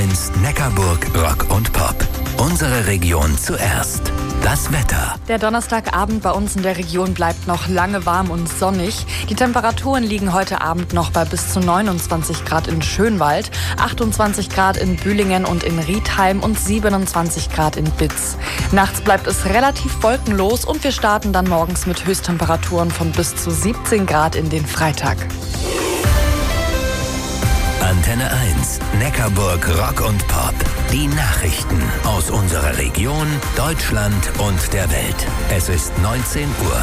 1 Neckarburg Rock und Pop. Unsere Region zuerst. Das Wetter. Der Donnerstagabend bei uns in der Region bleibt noch lange warm und sonnig. Die Temperaturen liegen heute Abend noch bei bis zu 29 Grad in Schönwald, 28 Grad in Bühlingen und in Riedheim und 27 Grad in Bitz. Nachts bleibt es relativ wolkenlos und wir starten dann morgens mit Höchsttemperaturen von bis zu 17 Grad in den Freitag. Antenne 1, Neckarburg Rock und Pop. Die Nachrichten aus unserer Region, Deutschland und der Welt. Es ist 19 Uhr.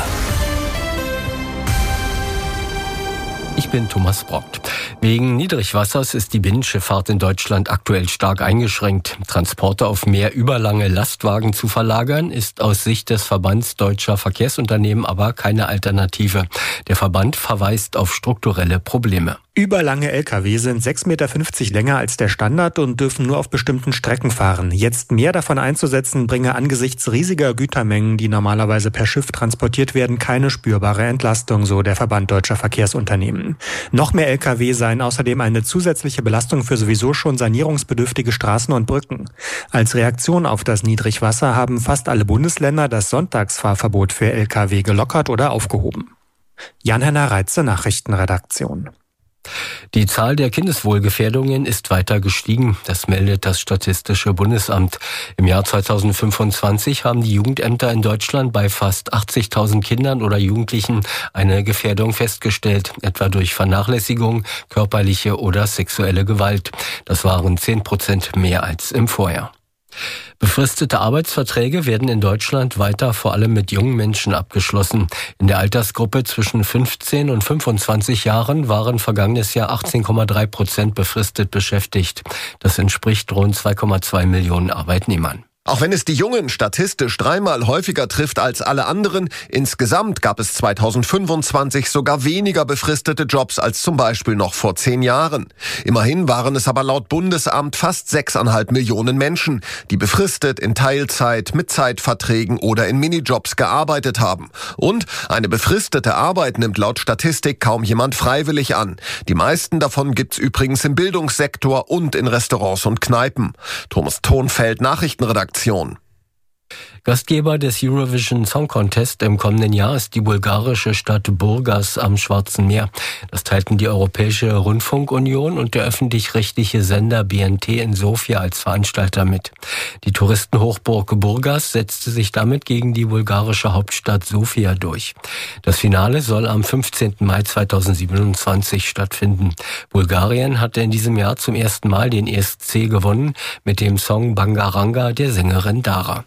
Ich bin Thomas Brockt. Wegen Niedrigwassers ist die Binnenschifffahrt in Deutschland aktuell stark eingeschränkt. Transporte auf mehr überlange Lastwagen zu verlagern, ist aus Sicht des Verbands Deutscher Verkehrsunternehmen aber keine Alternative. Der Verband verweist auf strukturelle Probleme. Überlange Lkw sind 6,50 Meter länger als der Standard und dürfen nur auf bestimmten Strecken fahren. Jetzt mehr davon einzusetzen, bringe angesichts riesiger Gütermengen, die normalerweise per Schiff transportiert werden, keine spürbare Entlastung, so der Verband Deutscher Verkehrsunternehmen. Noch mehr Lkw seien außerdem eine zusätzliche Belastung für sowieso schon sanierungsbedürftige Straßen und Brücken. Als Reaktion auf das Niedrigwasser haben fast alle Bundesländer das Sonntagsfahrverbot für Lkw gelockert oder aufgehoben. Jan-Henner Reitze, Nachrichtenredaktion. Die Zahl der Kindeswohlgefährdungen ist weiter gestiegen. Das meldet das Statistische Bundesamt. Im Jahr 2025 haben die Jugendämter in Deutschland bei fast 80.000 Kindern oder Jugendlichen eine Gefährdung festgestellt, etwa durch Vernachlässigung, körperliche oder sexuelle Gewalt. Das waren 10% mehr als im Vorjahr. Befristete Arbeitsverträge werden in Deutschland weiter vor allem mit jungen Menschen abgeschlossen. In der Altersgruppe zwischen 15 und 25 Jahren waren vergangenes Jahr 18,3% befristet beschäftigt. Das entspricht rund 2,2 Millionen Arbeitnehmern. Auch wenn es die Jungen statistisch dreimal häufiger trifft als alle anderen, insgesamt gab es 2025 sogar weniger befristete Jobs als zum Beispiel noch vor 10 Jahren. Immerhin waren es aber laut Bundesamt fast 6,5 Millionen Menschen, die befristet in Teilzeit, mit Zeitverträgen oder in Minijobs gearbeitet haben. Und eine befristete Arbeit nimmt laut Statistik kaum jemand freiwillig an. Die meisten davon gibt's übrigens im Bildungssektor und in Restaurants und Kneipen. Thomas Thonfeld, Nachrichtenredaktion. Gastgeber des Eurovision Song Contest im kommenden Jahr ist die bulgarische Stadt Burgas am Schwarzen Meer. Das teilten die Europäische Rundfunkunion und der öffentlich-rechtliche Sender BNT in Sofia als Veranstalter mit. Die Touristenhochburg Burgas setzte sich damit gegen die bulgarische Hauptstadt Sofia durch. Das Finale soll am 15. Mai 2027 stattfinden. Bulgarien hatte in diesem Jahr zum ersten Mal den ESC gewonnen mit dem Song Bangaranga der Sängerin Dara.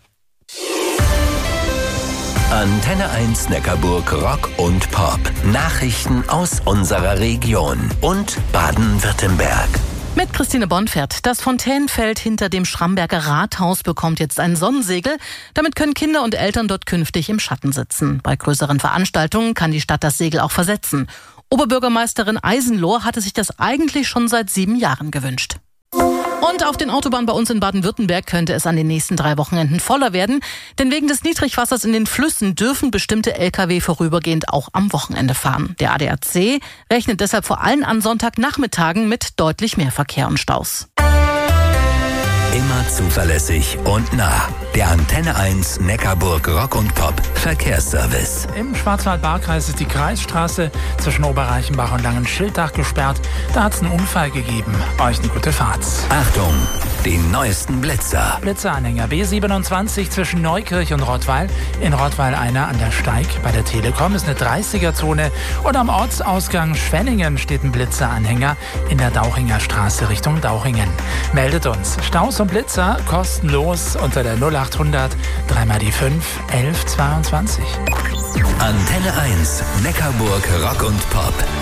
Antenne 1 Neckarburg Rock und Pop. Nachrichten aus unserer Region und Baden-Württemberg. Mit Christine Bonfert. Das Fontänenfeld hinter dem Schramberger Rathaus bekommt jetzt ein Sonnensegel. Damit können Kinder und Eltern dort künftig im Schatten sitzen. Bei größeren Veranstaltungen kann die Stadt das Segel auch versetzen. Oberbürgermeisterin Eisenlohr hatte sich das eigentlich schon seit 7 Jahren gewünscht. Und auf den Autobahnen bei uns in Baden-Württemberg könnte es an den nächsten 3 Wochenenden voller werden. Denn wegen des Niedrigwassers in den Flüssen dürfen bestimmte Lkw vorübergehend auch am Wochenende fahren. Der ADAC rechnet deshalb vor allem an Sonntagnachmittagen mit deutlich mehr Verkehr und Staus. Immer zuverlässig und nah. Der Antenne 1 Neckarburg Rock und Pop Verkehrsservice. Im Schwarzwald-Baar-Kreis ist die Kreisstraße zwischen Oberreichenbach und Langenschilddach gesperrt. Da hat es einen Unfall gegeben. Euch eine gute Fahrt. Achtung, die neuesten Blitzer. Blitzeranhänger B27 zwischen Neukirch und Rottweil. In Rottweil einer an der Steig. Bei der Telekom ist eine 30er-Zone. Und am Ortsausgang Schwenningen steht ein Blitzeranhänger in der Dauchinger Straße Richtung Dauchingen. Meldet uns. Staus und Blitzer kostenlos unter der 0800 3 die 5 11 22. Antenne 1 Neckarburg Rock und Pop.